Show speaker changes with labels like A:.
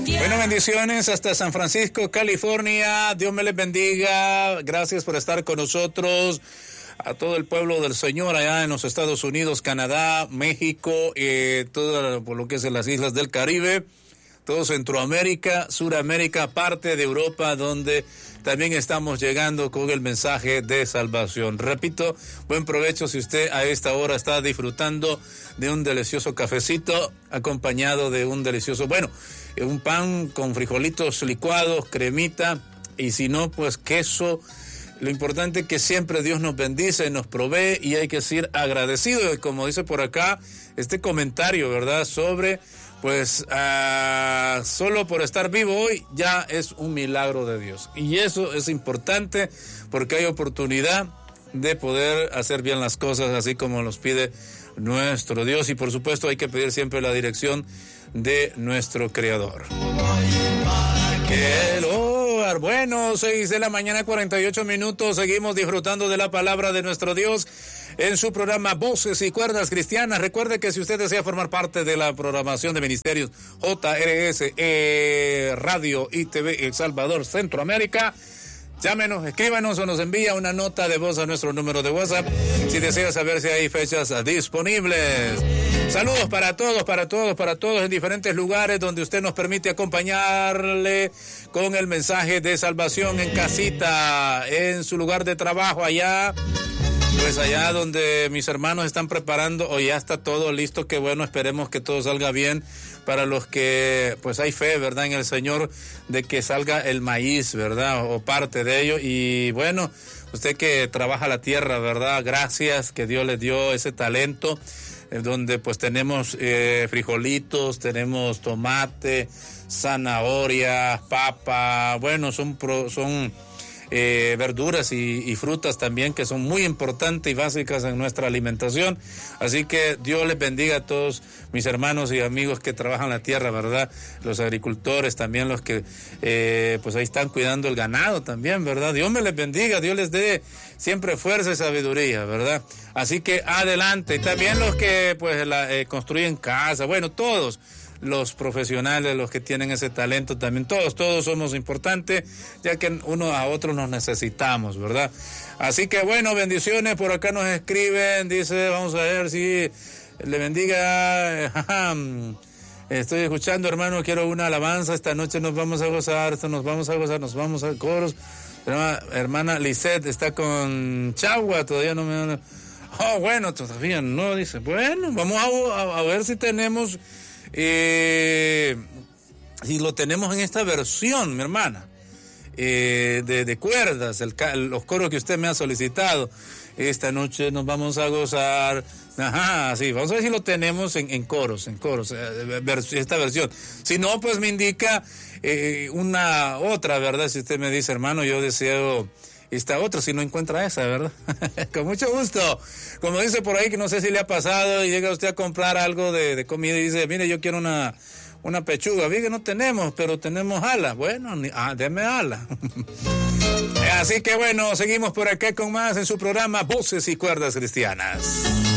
A: Bueno, bendiciones hasta San Francisco, California. Dios me les bendiga. Gracias por estar con nosotros. A todo el pueblo del Señor allá en los Estados Unidos, Canadá, México, todo por lo que es en las islas del Caribe, todo Centroamérica, Suramérica, parte de Europa, donde también estamos llegando con el mensaje de salvación. Repito, buen provecho si usted a esta hora está disfrutando de un delicioso cafecito acompañado de un delicioso, un pan con frijolitos licuados, cremita, y si no, pues queso. Lo importante es que siempre Dios nos bendice, nos provee y hay que ser agradecido. Y como dice por acá este comentario, ¿verdad? Sobre, solo por estar vivo hoy ya es un milagro de Dios. Y eso es importante porque hay oportunidad de poder hacer bien las cosas así como nos pide nuestro Dios. Y por supuesto hay que pedir siempre la dirección de nuestro Creador. Bueno, 6 de la mañana, 48 minutos. Seguimos disfrutando de la palabra de nuestro Dios en su programa Voces y Cuerdas Cristianas. Recuerde que si usted desea formar parte de la programación de Ministerios JRS Radio y TV El Salvador Centroamérica, llámenos, escríbanos o nos envía una nota de voz a nuestro número de WhatsApp si desea saber si hay fechas disponibles. Saludos para todos en diferentes lugares donde usted nos permite acompañarle con el mensaje de salvación en casita, en su lugar de trabajo, allá donde mis hermanos están preparando, o ya está todo listo, que bueno, esperemos que todo salga bien para los que pues hay fe, ¿verdad?, en el Señor, de que salga el maíz, ¿verdad?, o parte de ello. Y bueno, usted que trabaja la tierra, ¿verdad?, gracias, que Dios le dio ese talento, donde pues tenemos frijolitos, tenemos tomate, zanahoria, papa, bueno, son verduras y frutas también que son muy importantes y básicas en nuestra alimentación. Así que Dios les bendiga a todos mis hermanos y amigos que trabajan la tierra, ¿verdad? Los agricultores también, los que pues ahí están cuidando el ganado también, ¿verdad? Dios me les bendiga, Dios les dé siempre fuerza y sabiduría, ¿verdad? Así que adelante. Y también los que pues construyen casas, bueno, todos los profesionales, los que tienen ese talento también, todos somos importantes, ya que uno a otro nos necesitamos, ¿verdad? Así que bueno, bendiciones, por acá nos escriben, dice, vamos a ver si le bendiga, estoy escuchando, hermano, quiero una alabanza, esta noche nos vamos a gozar, nos vamos a coros, hermana Lisette está con Chagua, todavía no me... bueno, todavía no, dice, bueno, vamos a ver si tenemos... si lo tenemos en esta versión, mi hermana, de cuerdas, los coros que usted me ha solicitado. Esta noche nos vamos a gozar. Sí, vamos a ver si lo tenemos en coros, esta versión. Si no, pues me indica una otra, ¿verdad? Si usted me dice, hermano, yo deseo esta otra, si no encuentra esa, ¿verdad? Con mucho gusto. Como dice por ahí, que no sé si le ha pasado, y llega usted a comprar algo de comida y dice, mire, yo quiero una pechuga. Vi que no tenemos, pero tenemos ala. Bueno, deme ala. Así que bueno, seguimos por acá con más en su programa Voces y Cuerdas Cristianas.